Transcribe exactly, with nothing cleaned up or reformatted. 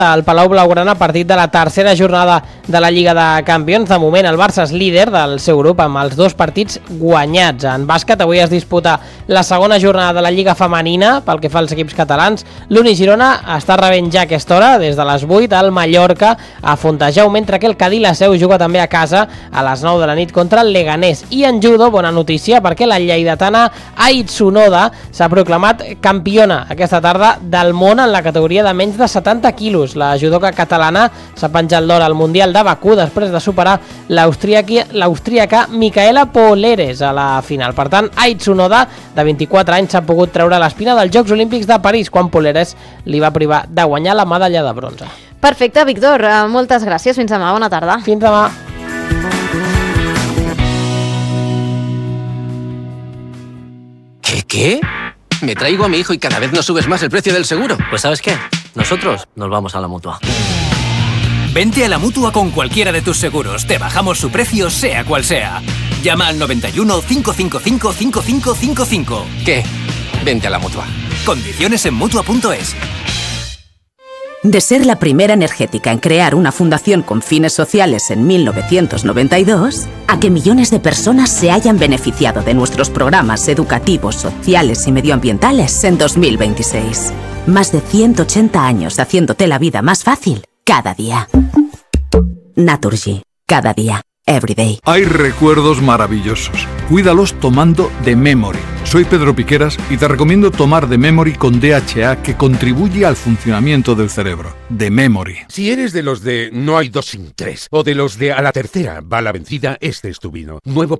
al Palau Blaugrana, partit de la tercera jornada de la Lliga de Campions. De moment el Barça és líder del seu grup amb els dos partits guanyats. En bàsquet avui es disputa la segona jornada de la Lliga femenina pel que fa als equips catalans. L'Uni Girona està rebent ja a aquesta hora, des de les vuit, al Mallorca a Fontejau, mentre que el Cadí la Seu juga també a casa a les nou de la nit contra el Leganés. I en judo, bona notícia, perquè la lleidatana Ai Tsunoda s'ha proclamat campiona aquesta tarda del món en la categoria de menys de setanta quilos. La judoka catalana s'ha penjat l'or al Mundial de Bakú després de superar l'austríaca Micaela Poleres a la final. Per tant, Ai Tsunoda, de vint-i-quatre anys, s'ha pogut treure l'espina dels Jocs Olímpics de París, quan Poleres li va privar de guanyar la medalla de bronze. Perfecte, Víctor. Moltes gràcies. Fins demà. Bona tarda. Fins demà. ¿Qué, qué? Me traigo a mi hijo y cada vez nos subes más el precio del seguro. Pues ¿sabes qué? Nosotros nos vamos a la Mutua. Vente a la Mutua con cualquiera de tus seguros. Te bajamos su precio, sea cual sea. Llama al noventa y uno, cinco cinco cinco, cinco cinco cinco cinco. ¿Qué? Vente a la Mutua. Condiciones en Mutua punto es. De ser la primera energética en crear una fundación con fines sociales en mil novecientos noventa y dos, a que millones de personas se hayan beneficiado de nuestros programas educativos, sociales y medioambientales en dos mil veintiséis. Más de ciento ochenta años haciéndote la vida más fácil cada día. Naturgy. Cada día. Everyday. Hay recuerdos maravillosos. Cuídalos tomando The Memory. Soy Pedro Piqueras y te recomiendo tomar The Memory con D H A, que contribuye al funcionamiento del cerebro. The Memory. Si eres de los de no hay dos sin tres o de los de a la tercera va la vencida, este es tu vino. Nuevo